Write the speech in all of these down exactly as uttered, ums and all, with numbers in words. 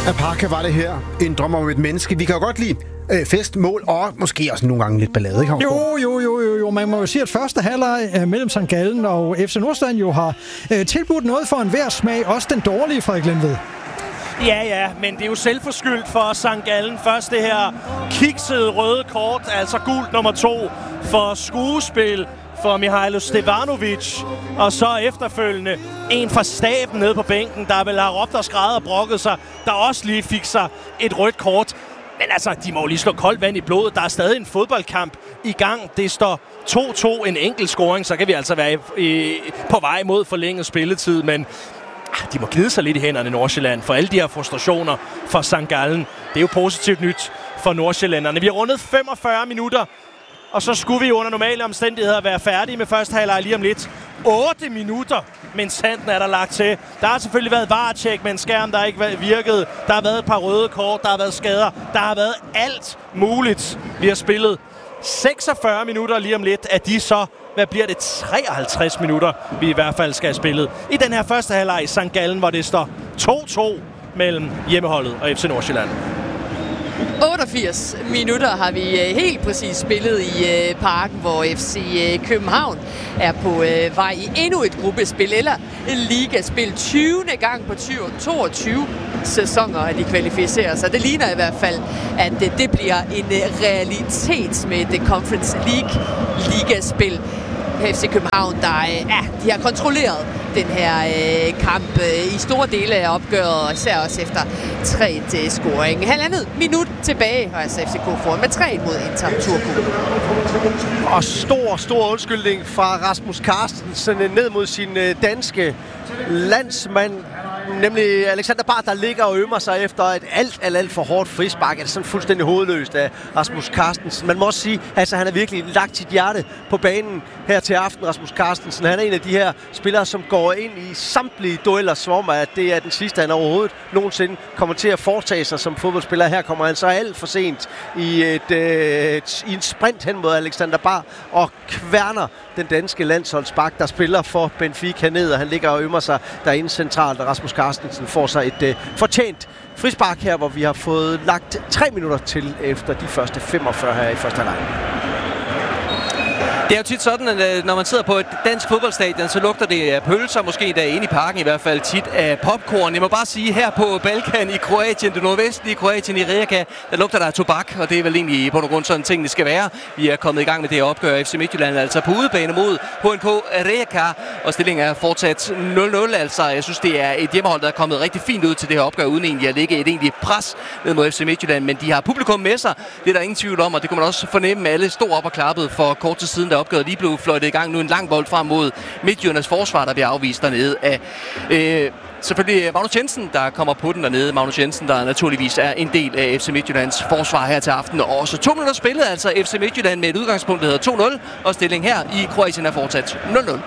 Apaka var det her. En drøm om et menneske. Vi kan jo godt lide øh, fest, mål og måske også nogle gange lidt ballade, ikke? Jo, jo, jo, jo, jo. Man må jo sige, at første halvleg øh, mellem Sankt Gallen og F C Nordsjælland jo har øh, tilbudt noget for enhver smag. Også den dårlige, Frederik Lindved. Ja, ja, men det er jo selvforskyldt for Sankt Gallen. Først det her kiksede røde kort, altså gult nummer to for skuespil for Mihailo Stevanovic, og så efterfølgende en fra staben nede på bænken, der vel har råbt og skrædet og brokket sig, der også lige fik sig et rødt kort. Men altså, de må jo lige slå koldt vand i blodet. Der er stadig en fodboldkamp i gang. Det står to to, en enkelt scoring, så kan vi altså være i, i, på vej mod forlænget spilletid, men de må glide sig lidt i hænderne, Nordsjælland, for alle de her frustrationer for Sankt Gallen. Det er jo positivt nyt for nordsjællænderne. Vi har rundet femogfyrre minutter, og så skulle vi under normale omstændigheder være færdige med første halvleg lige om lidt. otte minutter, mens handen er der lagt til. Der har selvfølgelig været varetjek med en skærm, der ikke virkede. Der har været et par røde kort, der har været skader. Der har været alt muligt. Vi har spillet seksogfyrre minutter lige om lidt. Af de så, hvad bliver det, treoghalvtreds minutter, vi i hvert fald skal have spillet i den her første halvleg i Sankt Gallen, hvor det står to to mellem hjemmeholdet og F C Nordsjælland. otteogfirs minutter har vi helt præcis spillet i Parken, hvor F C København er på vej i endnu et gruppespil, eller ligaspil. tyvende gang på toogtyve sæsoner, at de kvalificerer sig. Det ligner i hvert fald, at det bliver en realitet med det Conference League ligaspil. F C København, der ja, de har kontrolleret den her øh, kamp øh, i store dele af opgøret, især også efter tre til scoring. Halvandet minut tilbage, og altså F C K foran med tre mod Inter Turku. Og stor, stor undskyldning fra Rasmus Carstensen ned mod sin øh, danske landsmand, nemlig Alexander Bard, der ligger og ømmer sig efter et alt, alt, alt for hårdt frispark. Er det sådan fuldstændig hovedløst af Rasmus Carstensen. Man må også sige, at altså, han har virkelig lagt sit hjerte på banen her til aften, Rasmus Carstensen. Han er en af de her spillere, som går ind i samtlige dueller, som om at det er den sidste, han overhovedet nogensinde kommer til at foretage sig som fodboldspiller. Her kommer han så alt for sent i, et, øh, i en sprint hen mod Alexander Bard og kværner den danske landsholdsbak, der spiller for Benfica ned, og han ligger og ømmer sig derinde centralt, og Rasmus Carstensen får sig et øh, fortjent frispark her, hvor vi har fået lagt tre minutter til efter de første femogfyrre her i første halvleg. Det er jo tit sådan, at når man sidder på et dansk fodboldstadion, så lugter det af pølser, måske der inde i parken i hvert fald tit af popcorn. Jeg må bare sige, her på Balkan i Kroatien, det nordvestlige Kroatien i Rijeka, der lugter der af tobak, og det er vel egentlig på grund sådan ting, det skal være. Vi er kommet i gang med det opgør F C Midtjylland, altså på udebane mod H N K Rijeka, og stillingen er fortsat nul nul. Altså, jeg synes, det er et hjemmehold, der er kommet rigtig fint ud til det her opgør, uden egentlig at lægge et egentligt pres ned mod F C Midtjylland, men de har publikum med sig, det er der ingen tvivl om, og det kunne man også fornemme, alle stod op og klappede for kort tid siden, opgøret lige blev fløjtet i gang. Nu en lang bold frem mod Midtjyllands forsvar, der bliver afvist dernede af øh, selvfølgelig Magnus Jensen, der kommer på den dernede. Magnus Jensen, der naturligvis er en del af F C Midtjyllands forsvar her til aften. Og også to minutter spillet, altså F C Midtjylland med et udgangspunkt, der hedder to nul, og stilling her i Kroatien er fortsat nul nul.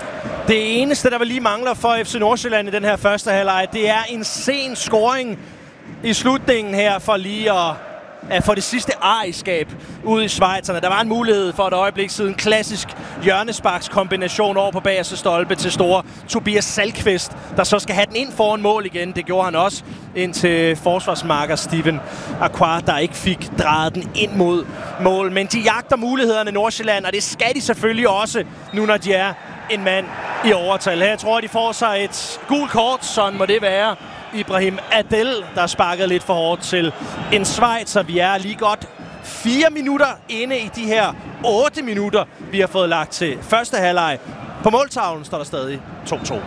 Det eneste, der vel lige mangler for F C Nordsjælland i den her første halvleg, det er en sen scoring i slutningen her for lige at for det sidste ejerskab ude i schweizerne. Der var en mulighed for et øjeblik siden. Klassisk hjørnesparkskombination over på bagerste stolpe til store Tobias Salkvist, der så skal have den ind foran mål igen. Det gjorde han også ind til forsvarsmarker Steven Aquar, der ikke fik drejet den ind mod mål. Men de jagter mulighederne Nordsjælland, og det skal de selvfølgelig også, nu når de er en mand i overtal. Her tror jeg, de får sig et gult kort, sådan må det være. Ibrahim Adel, der sparkede lidt for hårdt til en Schweizer. Vi er lige godt fire minutter inde i de her otte minutter, vi har fået lagt til første halvleg. På måltavlen står der stadig to to.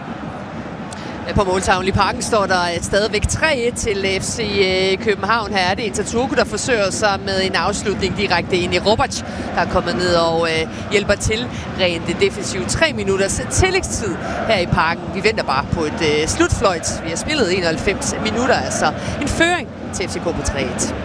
På måltavlen i Parken står der stadigvæk tre et til F C København. Her er det Inter Turku, der forsøger sig med en afslutning direkte ind i Robac, der er kommet ned og øh, hjælper til rent defensivt. Tre minutters tillægstid her i Parken. Vi venter bare på et øh, slutfløjt. Vi har spillet enoghalvfems minutter, altså en føring til F C K på tre et.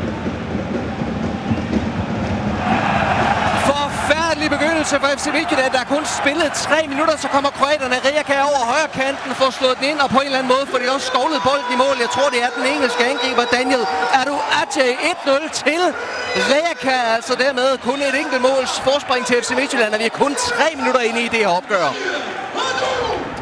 Forfærdelig begyndelse for F C Midtjylland. Der er kun spillet tre minutter, så kommer kroaterne. Rijeka over højre kanten, får slået den ind, og på en eller anden måde får de også skovlet bolden i mål. Jeg tror, det er den engelske angriber, Daniel Aduate. et nul til Rijeka. Altså dermed kun et enkelt måls forspring til F C Midtjylland, og vi er kun tre minutter inde i det her opgør.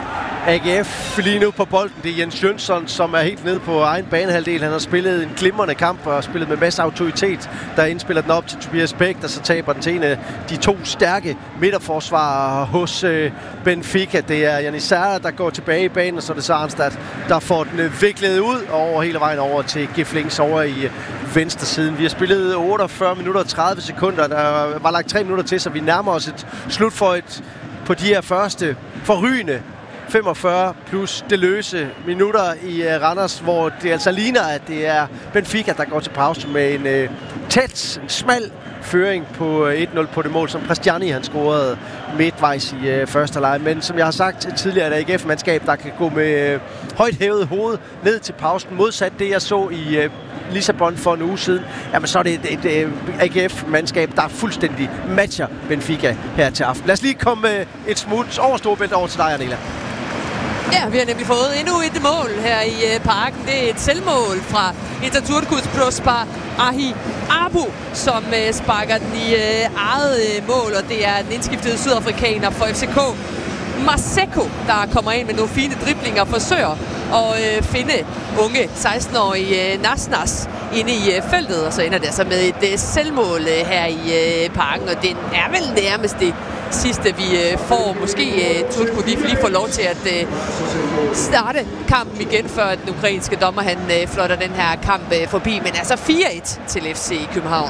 A G F lige nu på bolden. Det er Jens Jønsson, som er helt nede på egen banehalvdel. Han har spillet en glimrende kamp og spillet med masser af autoritet, der indspiller den op til Tobias Bæk, der så taber den til en af de to stærke midterforsvarere hos øh, Benfica. Det er Jannis Serra, der går tilbage i banen, og så er det så Arnstad, der får den viklet ud over hele vejen over til Giflings over i øh, venstre siden. Vi har spillet otteogfyrre minutter og tredive sekunder. Der var lagt tre minutter til, så vi nærmer os et slut for et på de her første forrygende femogfyrre plus det løse minutter i uh, Randers, hvor det altså ligner, at det er Benfica, der går til pause med en uh, tæt, en smal føring på uh, et nul på det mål, som Christiani han scorede midtvejs i uh, første halvleg. Men som jeg har sagt tidligere, er det A G F-mandskab, der kan gå med uh, højt hævet hoved ned til pausen, modsat det, jeg så i uh, Lissabon for en uge siden. Jamen, så er det et, et, et A G F-mandskab, der fuldstændig matcher Benfica her til aften. Lad os lige komme et smut over Storebælt over til dig, Arnela. Ja, vi har nemlig fået endnu et mål her i øh, parken. Det er et selvmål fra Atatürk'us Prospar Ahi Abu, som øh, sparker den i øh, eget øh, mål, og det er den indskiftede sydafrikaner for F C K. Maseko, der kommer ind med nogle fine driblinger og forsøger at øh, finde unge seksten-årige øh, Nasnas inde i øh, feltet, og så ender det altså med et øh, selvmål øh, her i øh, parken, og det er vel nærmest det sidste, vi øh, får. Måske øh, Turku lige, lige får lov til at øh, starte kampen igen, før den ukrainske dommer han øh, flotter den her kamp øh, forbi, men altså fire et til F C København.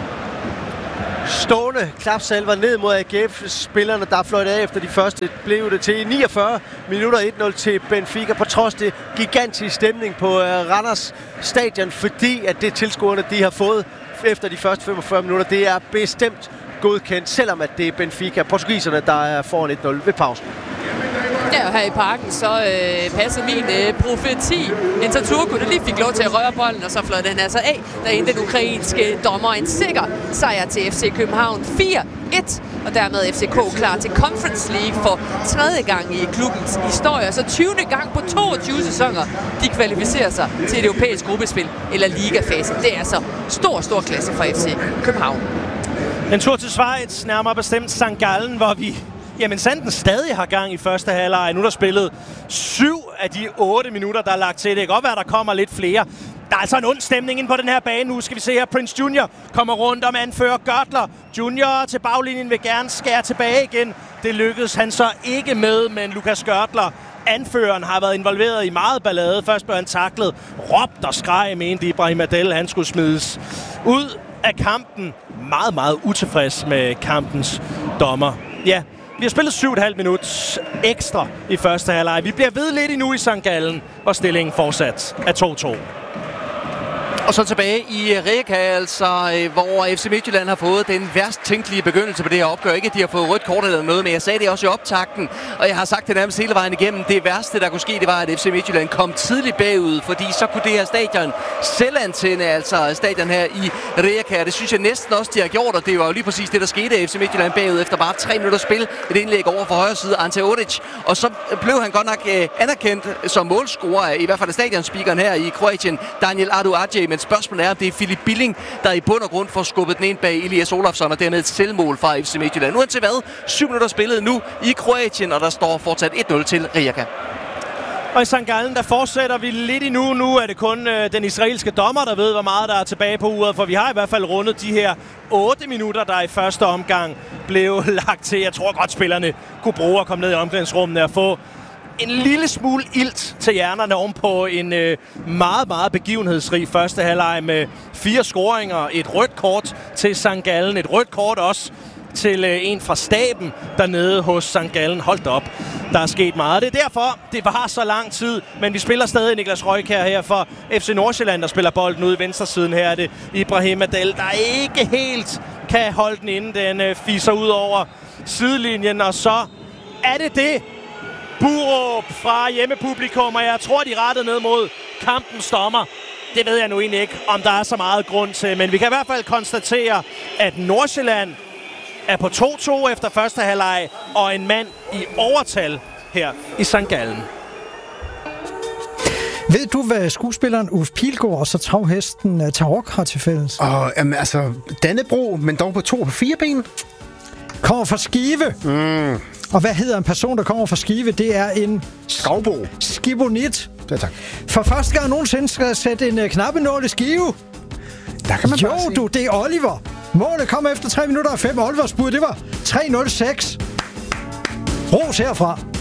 Stående klapsalver ned mod A G F-spillerne, der er fløjtet af efter de første, blev det til niogfyrre minutter et nul til Benfica, på trods det gigantisk stemning på uh, Randers stadion, fordi at det tilskuerne, de har fået efter de første femogfyrre minutter, det er bestemt godkendt, selvom at det er Benfica, portugiserne, der er foran et nul ved pausen. Ja, her i parken, så øh, passer min øh, profeti. Atatürk, der lige fik lov til at røre bolden, og så fløj den altså af. Der er den ukrainske dommer en sikker sejr til F C København fire et, og dermed F C K klar til Conference League for tredje gang i klubbens historie. Så tyvende gang på toogtyve sæsoner, de kvalificerer sig til et europæisk gruppespil eller ligafase. Det er altså stor, stor klasse for F C København. En tur til Schweiz, nærmere bestemt Sankt Gallen, hvor vi jamen Sanden stadig har gang i første halvleg. Nu er der spillet syv af de otte minutter, der er lagt til. Det kan godt være, der kommer lidt flere. Der er altså en ond stemning ind på den her bane. Nu skal vi se her, Prince Junior kommer rundt om anfører Görtler. Junior til baglinjen vil gerne skære tilbage igen. Det lykkedes han så ikke med, men Lukas Görtler, anføreren, har været involveret i meget ballade. Først blev han taklet, råbt og skreg, mente Ibrahim Adel, han skulle smides ud af kampen. Meget, meget utilfreds med kampens dommer. Ja, vi har spillet syv komma fem minutter ekstra i første halvleg. Vi bliver ved lidt endnu i Sankt Gallen, og stillingen fortsat er to to. Og så tilbage i Rijeka, altså, hvor F C Midtjylland har fået den værst tænkelige begyndelse på det her opgør. Ikke, at de har fået rødt kort eller noget, men jeg sagde det også i optakten, og jeg har sagt det nærmest hele vejen igennem. Det værste, der kunne ske, det var, at F C Midtjylland kom tidligt bagud, fordi så kunne det her stadion selv antænde, altså stadion her i Rijeka. Det synes jeg næsten også, de har gjort, og det var jo lige præcis det, der skete. F C Midtjylland bagud efter bare tre minutter spil. Et indlæg over for højre side, Ante Odic. Og så blev han godt nok eh, anerkendt som målscorer, i hvert fald af stadionspeakeren her i Kroatien, Daniel Adu Adje. Men spørgsmålet er, om det er Philip Billing, der i bund og grund får skubbet den ind bag Elias Olafsson, og dermed et selvmål fra F C Midtjylland. Uanset hvad, syv minutter spillet nu i Kroatien, og der står fortsat et nul til Rijeka. Og i Sankt Gallen, der fortsætter vi lidt endnu. Nu er det kun øh, den israelske dommer, der ved, hvor meget der er tilbage på uret, for vi har i hvert fald rundet de her otte minutter, der i første omgang blev lagt til. Jeg tror godt, spillerne kunne bruge at komme ned i omklædningsrummet og få en lille smule ilt til hjernerne ovenpå en øh, meget, meget begivenhedsrig første halvleg med fire scoringer, et rødt kort til Sankt Gallen, et rødt kort også til øh, en fra staben dernede hos Sankt Gallen. Hold op, der er sket meget. Det er derfor, det var så lang tid, men vi spiller stadig Niklas Røjkær her for F C Nordsjælland, der spiller bolden ude i venstre siden. Her er det Ibrahim Adel, der ikke helt kan holde den inden den øh, fiser ud over sidelinjen, og så er det det. Burup fra hjemmepublikum, og jeg tror, de rettede ned mod kampens dommer. Det ved jeg nu egentlig ikke, om der er så meget grund til, men vi kan i hvert fald konstatere, at Nordsjælland er på to to efter første halvleg, og en mand i overtal her i Sankt Gallen. Ved du, hvad skuespilleren Ulf Pilgaard og så travhesten Tarok har til fælles? Og, jamen, altså, Dannebro, men dog på to og fire ben. kommer fra Skive. Mm. Og hvad hedder en person, der kommer fra Skive? Det er en... Skovbo. Skibonit. Ja, tak. For første gang nogensinde skal jeg sætte en uh, knappenål i Skive. Der kan man jo, bare sige. du, det er Oliver. Målet kom efter tre minutter og fem. Olivers bud, det var tre nul seks. Ros herfra.